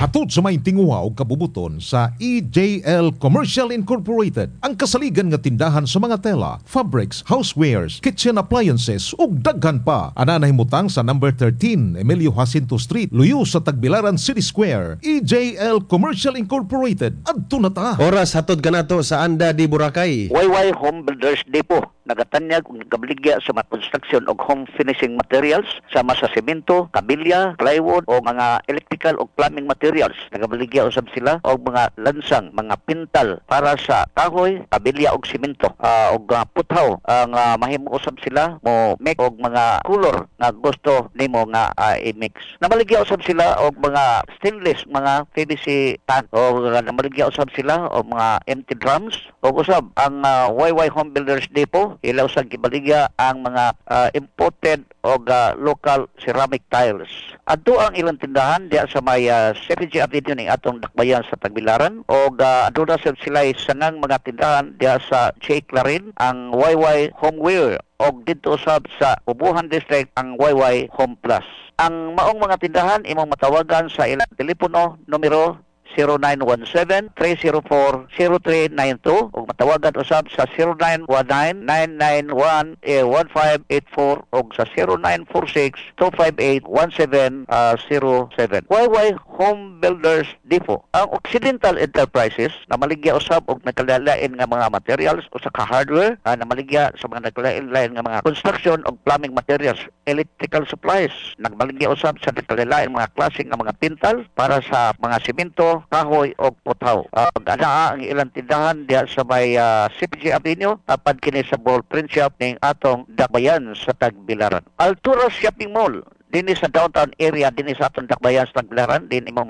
Hatod sa may tinguha o kabubuton sa EJL Commercial Incorporated, ang kasaligan nga tindahan sa mga tela, fabrics, housewares, kitchen appliances ug daghan pa. Ana nahimutang sa number 13 Emilio Jacinto Street, Luyo sa Tagbilaran City Square. EJL Commercial Incorporated. Adto na ta. Oras hatod kanato sa Anda di Boracay. YY Home Builders Depot nagatanyag ug nagabaligya sa mga construction og home finishing materials sama sa semento, kabilya, plywood o mga electrical o plumbing materials. Nagabaligya usab sila og mga lansang, mga pintal para sa kahoy, kabilya og semento og puthaw ang mahimo usab sila mo make og mga color nga gusto nimo nga i-mix. Namaligya usab sila og mga stainless, mga PVC tan o namaligya usab sila og mga empty drums o usab ang YY Home Builders Depot ilaw sa gibaligya ang mga imported o local ceramic tiles. Adto ang ilang tindahan diya sa may CPG Avenue ning atong dakbayan sa Tagbilaran o adto na sila sangang mga tindahan diya sa J. Clarin ang YY Homeware o dito usab sa Ubuhan District ang YY Home Plus. Ang maong mga tindahan imong matawagan sa ilang telepono numero 0917-304-0392 o matawagan usab sa 0919-991-1584 o sa 0946-258-1707. YY Home Builders Depot. Ang Occidental Enterprises na maligya usab og nagkalain nga mga materials o sa hardware na maligya sa mga nagkalain nga mga construction o plumbing materials, electrical supplies. Nagmaligya usab sa nagkalain mga klase nga mga pintal para sa mga semento, kahoy o puthaw. Ana ang ilang tindahan diya sa may CPG Avenue apan kini sa Ball Print Shop ning atong dakbayan sa Tagbilaran. Altura Shopping Mall dinhi sa downtown area dinhi sa atong dakbayan sa Tagbilaran din imong